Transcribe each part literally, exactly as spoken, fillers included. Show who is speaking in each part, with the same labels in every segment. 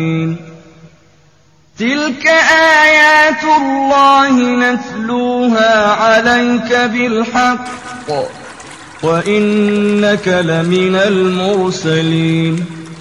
Speaker 1: تلك آيات الله نتلوها عليك بالحق وإنك لمن المرسلين.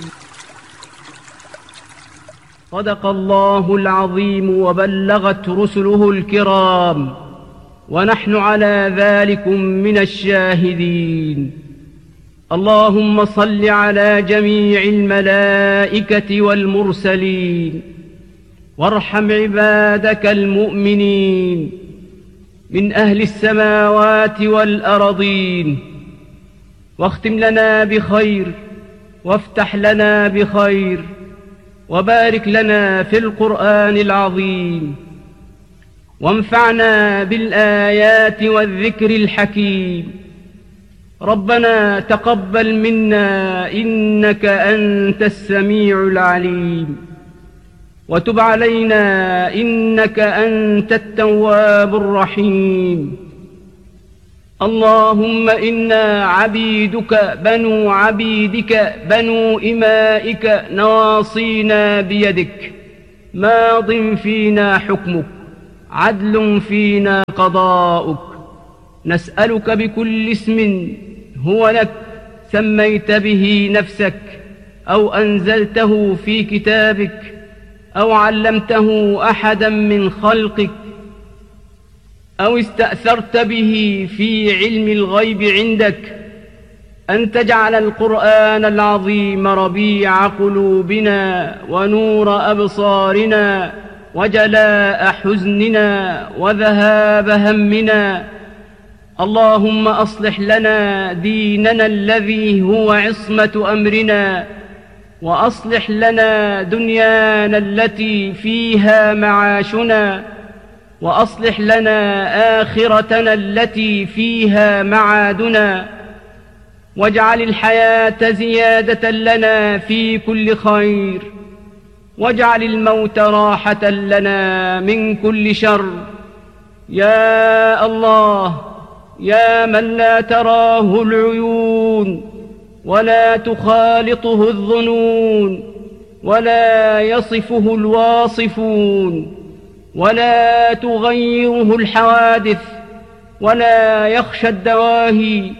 Speaker 2: صدق الله العظيم وبلغت رسله الكرام، ونحن على ذلكم من الشاهدين. اللهم صل على جميع الملائكة والمرسلين، وارحم عبادك المؤمنين من أهل السماوات والأرضين، واختم لنا بخير، وافتح لنا بخير، وبارك لنا في القرآن العظيم، وانفعنا بالآيات والذكر الحكيم. ربنا تقبل منا إنك أنت السميع العليم، وتب علينا إنك أنت التواب الرحيم. اللهم إنا عبيدك بنو عبيدك بنو إمائك، نواصينا بيدك، ماض فينا حكمك، عدل فينا قضاؤك. نسألك بكل اسم هو لك سميت به نفسك، أو أنزلته في كتابك، أو علمته أحدا من خلقك، أو استأثرت به في علم الغيب عندك، أن تجعل القرآن العظيم ربيع قلوبنا ونور أبصارنا وجلاء حزننا وذهاب همنا. اللهم أصلح لنا ديننا الذي هو عصمة أمرنا، وأصلح لنا دنيانا التي فيها معاشنا، وأصلح لنا آخرتنا التي فيها معادنا، واجعل الحياة زيادة لنا في كل خير، واجعل الموت راحة لنا من كل شر. يا الله، يا من لا تراه العيون ولا تخالطه الظنون ولا يصفه الواصفون ولا تغيره الحوادث ولا يخشى الدواهي،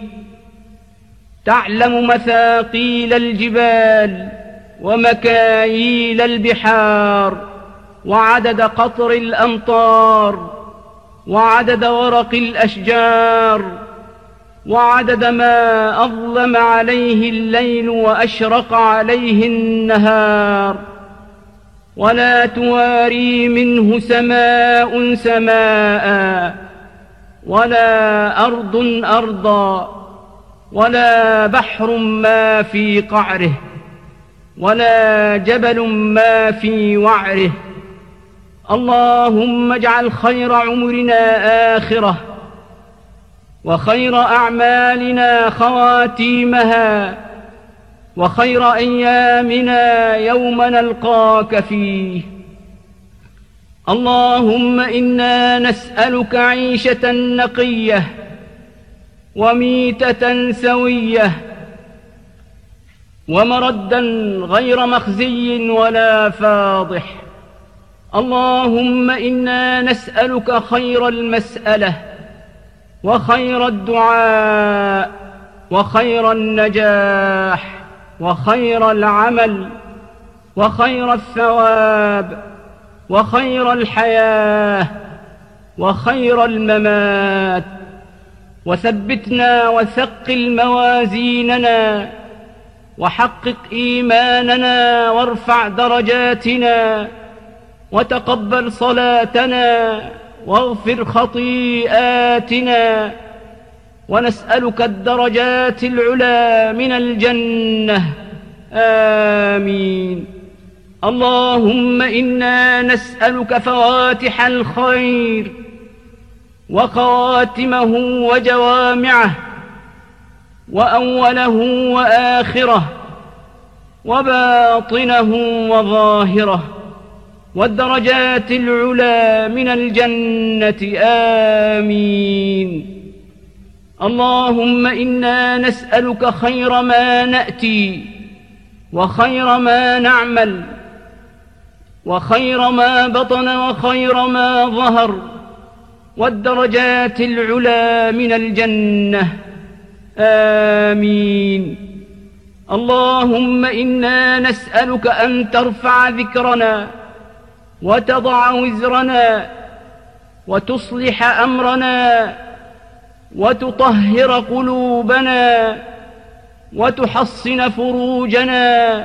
Speaker 2: تعلم مثاقيل الجبال ومكاييل البحار، وعدد قطر الأمطار، وعدد ورق الأشجار، وعدد ما أظلم عليه الليل وأشرق عليه النهار، ولا تواري منه سماء سماء، ولا أرض أرضا، ولا بحر ما في قعره، ولا جبل ما في وعره. اللهم اجعل خير عمرنا آخرة، وخير أعمالنا خواتيمها، وخير أيامنا يوم نلقاك فيه. اللهم إنا نسألك عيشة نقية وميتة سوية، ومردا غير مخزي ولا فاضح. اللهم إنا نسألك خير المسألة، وخير الدعاء، وخير النجاح، وخير العمل، وخير الثواب، وخير الحياة، وخير الممات. وثبتنا وثقل موازيننا، وحقق إيماننا، وارفع درجاتنا، وتقبل صلاتنا، واغفر خطيئاتنا. ونسألك الدرجات العلى من الجنة. آمين. اللهم إنا نسألك فواتح الخير وخواتمه وجوامعه، وأوله وآخره، وباطنه وظاهره، والدرجات العلى من الجنة. آمين. اللهم إنا نسألك خير ما نأتي، وخير ما نعمل، وخير ما بطن وخير ما ظهر، والدرجات العلى من الجنة. آمين. اللهم إنا نسألك أن ترفع ذكرنا وتضع وزرنا وتصلح أمرنا وتطهر قلوبنا وتحصن فروجنا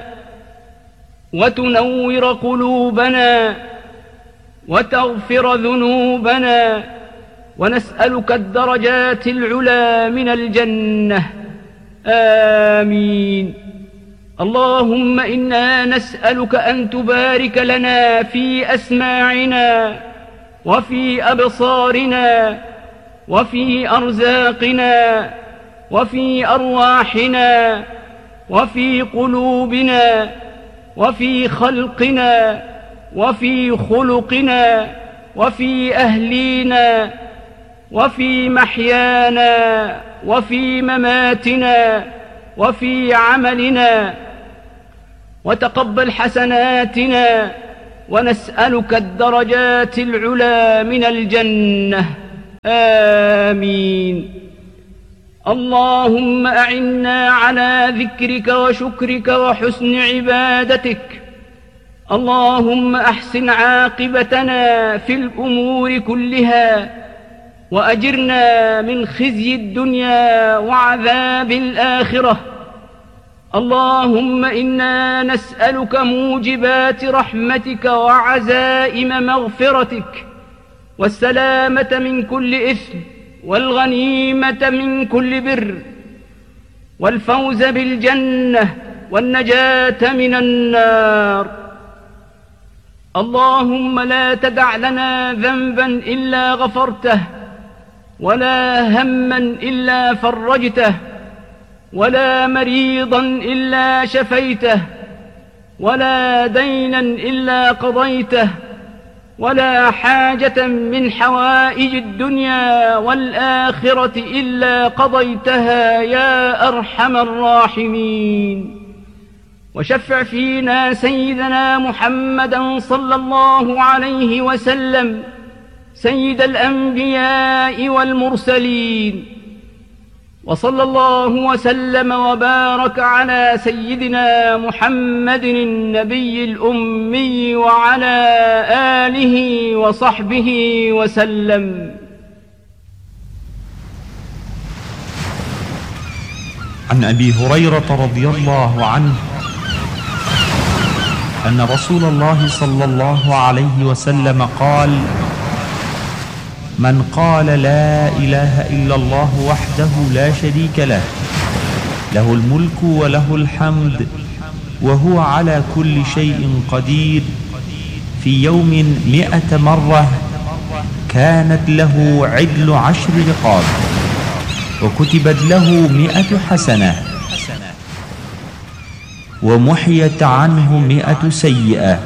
Speaker 2: وتنور قلوبنا وتغفر ذنوبنا، ونسألك الدرجات العلى من الجنة. آمين. اللهم إنا نسألك أن تبارك لنا في أسماعنا وفي أبصارنا وفي أرزاقنا وفي أرواحنا وفي قلوبنا وفي خلقنا وفي خلقنا وفي أهلينا وفي محيانا وفي مماتنا وفي عملنا، وتقبل حسناتنا، ونسألك الدرجات العلى من الجنة. آمين. اللهم أعنا على ذكرك وشكرك وحسن عبادتك. اللهم أحسن عاقبتنا في الأمور كلها، وأجرنا من خزي الدنيا وعذاب الآخرة. اللهم إنا نسألك موجبات رحمتك وعزائم مغفرتك، والسلامة من كل إثم، والغنيمة من كل بر، والفوز بالجنة، والنجاة من النار. اللهم لا تدع لنا ذنبا إلا غفرته، ولا هما إلا فرجته، ولا مريضا إلا شفيته، ولا دينا إلا قضيته، ولا حاجة من حوائج الدنيا والآخرة إلا قضيتها يا أرحم الراحمين. وشفع فينا سيدنا محمدا صلى الله عليه وسلم، سيد الأنبياء والمرسلين، وصلى الله وسلم وبارك على سيدنا محمد النبي الأمي وعلى آله وصحبه وسلم.
Speaker 3: عن أبي هريرة رضي الله عنه أن رسول الله صلى الله عليه وسلم قال: من قال لا إله إلا الله وحده لا شريك له، له الملك وله الحمد وهو على كل شيء قدير، في يوم مئة مرة، كانت له عدل عشر رقاب، وكتبت له مئة حسنة، ومحيت عنه مئة سيئة،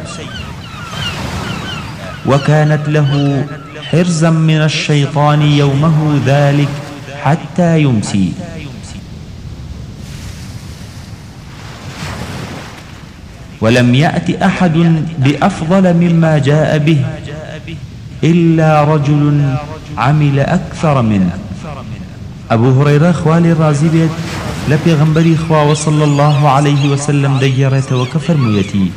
Speaker 3: وكانت له حرزا من الشيطان يومه ذلك حتى يمسي. ولم يأت أحد بأفضل مما جاء به إلا رجل عمل أكثر منه. أبو هريرة خوالي الرازي بيت لبيغمبري خواه صلى الله عليه وسلم ديارته وكفر ميتي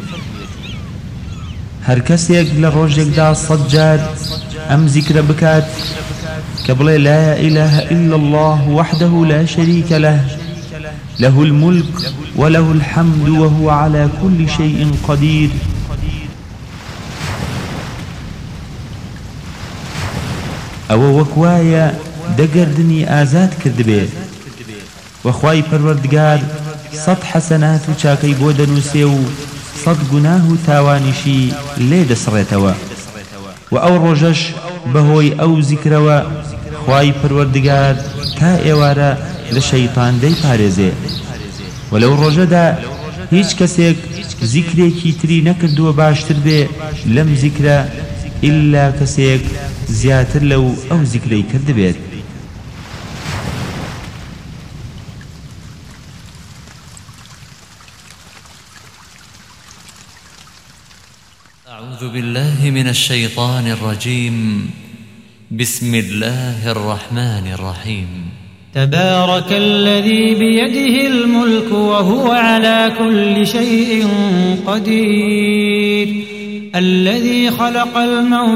Speaker 3: هر كسيك لروجك دا صجاد أم ذكر بكات كبل لا إله إلا الله وحده لا شريك له، له الملك وله الحمد وهو على كل شيء قدير. أو وكوايا دقردني آزاد كذبه، وخواي پروردگار صد حسنات وچاكي بودن وسيو صد گناه تاوانشي ليد سريتوا. وأو رجش بهوي أو ذكروا خواي پروردگار تا ايوارا لشيطان دي پاريزي. ولو رجدا هيچ كسيك ذكري كيتري نكردو باشتر بي لم ذكر إلا كسيك زياتر لو أو ذكري كرد بيت.
Speaker 4: أعوذ بالله من الشيطان الرجيم. بسم الله الرحمن الرحيم.
Speaker 5: تبارك الذي بيده الملك وهو على كل شيء قدير. الذي خلق الموت